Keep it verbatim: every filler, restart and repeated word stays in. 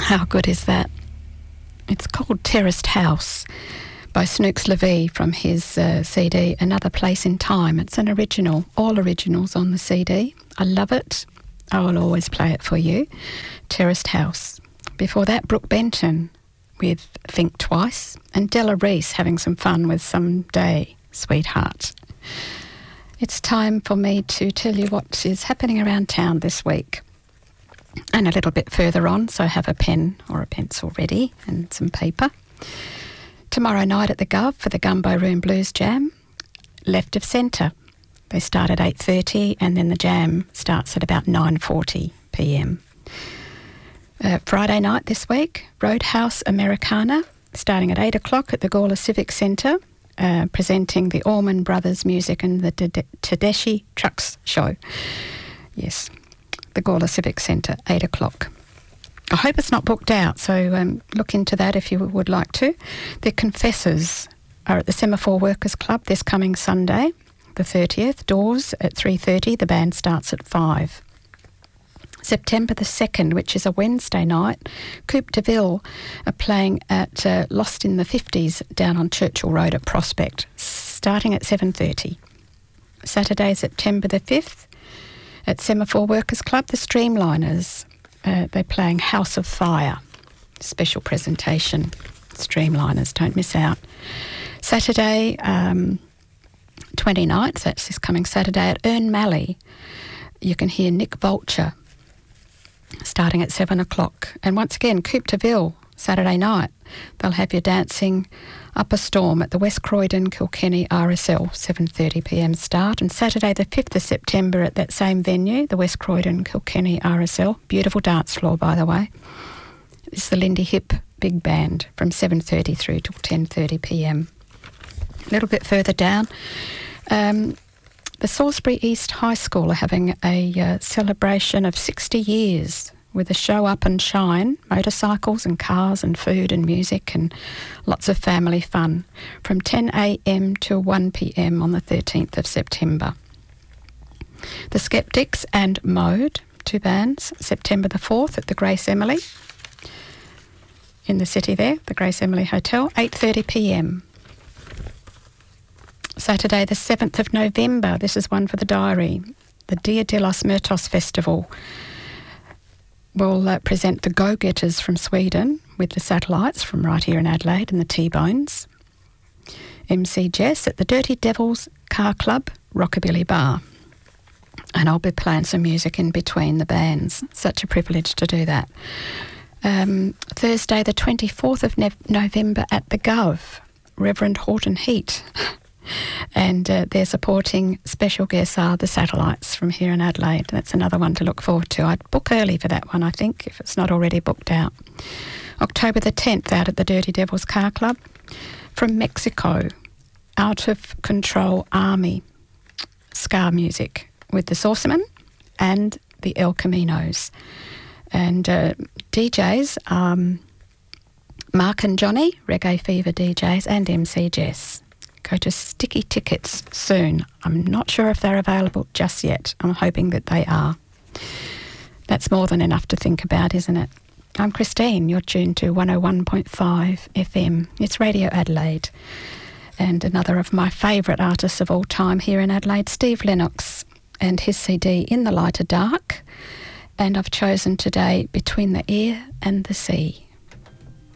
How good is that? It's called Terraced House by Snooks Levy from his uh, C D, Another Place in Time. It's an original, all originals on the C D. I love it. I will always play it for you. Terraced House. Before that, Brooke Benton with Think Twice, and Della Reese having some fun with Someday, Sweetheart. It's time for me to tell you what is happening around town this week. And a little bit further on, so have a pen or a pencil ready and some paper. Tomorrow night at the Gov for the Gumbo Room Blues Jam, left of centre. They start at eight thirty and then the jam starts at about nine forty p m. Uh, Friday night this week, Roadhouse Americana, starting at eight o'clock at the Gawler Civic Centre, uh, presenting the Allman Brothers Music and the Tedeschi Trucks Show. Yes. The Gawler Civic Centre, eight o'clock. I hope it's not booked out, so um, look into that if you would like to. The Confessors are at the Semaphore Workers Club this coming Sunday, the thirtieth. Doors at three thirty, the band starts at five. September the second, which is a Wednesday night, Coupe de Ville are playing at uh, Lost in the fifties down on Churchill Road at Prospect, starting at seven thirty. Saturday, September the fifth, at Semaphore Workers Club, the Streamliners. Uh, they're playing House of Fire. Special presentation. Streamliners, don't miss out. Saturday, um, twenty-ninth, that's this coming Saturday at Ern Malley. You can hear Nick Vulture starting at seven o'clock. And once again, Coupe de Ville, Saturday night. They'll have you dancing Up a Storm at the West Croydon Kilkenny R S L, seven thirty p m start. And Saturday the fifth of September at that same venue, the West Croydon Kilkenny R S L. Beautiful dance floor, by the way. It's the Lindy Hip Big Band from seven thirty through till ten thirty p m. A little bit further down, um, the Salisbury East High School are having a uh, celebration of sixty years with a show up and shine, motorcycles and cars and food and music and lots of family fun from ten a m to one p m on the thirteenth of September. The Skeptics and Mode, two bands, September the fourth at the Grace Emily in the city there, the Grace Emily Hotel, eight thirty p m. Saturday the seventh of November, this is one for the diary, the Dia de los Muertos Festival will uh, present the Go-Getters from Sweden with the Satellites from right here in Adelaide and the T-Bones. M C Jess at the Dirty Devils Car Club, Rockabilly Bar. And I'll be playing some music in between the bands. Such a privilege to do that. Um, Thursday the twenty-fourth of ne- November at the Gov, Reverend Horton Heat. And uh, they're supporting special guests are the Satellites from here in Adelaide. That's another one to look forward to. I'd book early for that one, I think, if it's not already booked out. October the tenth out at the Dirty Devils Car Club. From Mexico, Out of Control Army, ska music with the Saucermen and the El Caminos. And uh, D Js, um, Mark and Johnny, Reggae Fever D Js, and M C Jess. Go to Sticky Tickets soon. I'm not sure if they're available just yet. I'm hoping that they are. That's more than enough to think about, isn't it? I'm Christine. You're tuned to one oh one point five F M. It's Radio Adelaide. And another of my favourite artists of all time here in Adelaide, Steve Lennox, and his C D In the Lighter Dark. And I've chosen today Between the Air and the Sea.